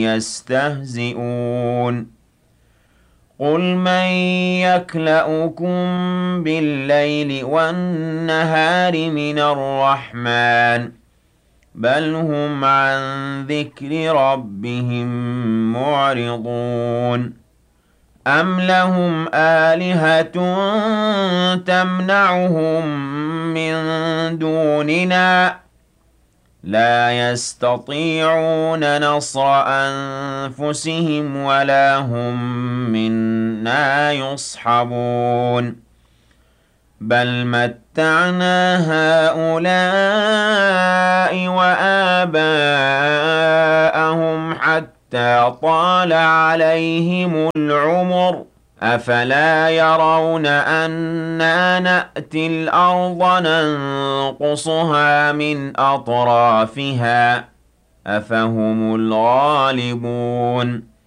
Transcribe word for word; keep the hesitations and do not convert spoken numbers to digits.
يستهزئون قل من يكلؤكم بالليل والنهار من الرحمن بل هم عن ذكر ربهم معرضون أم لهم آلهة تمنعهم من دوننا لا يستطيعون نصر أنفسهم ولا هم منا يصحبون بل متعنا هؤلاء وآباءهم حتى طال عليهم العمر أفلا يرون أنا نأتي الأرض ننقصها من أطرافها أفهم الغالبون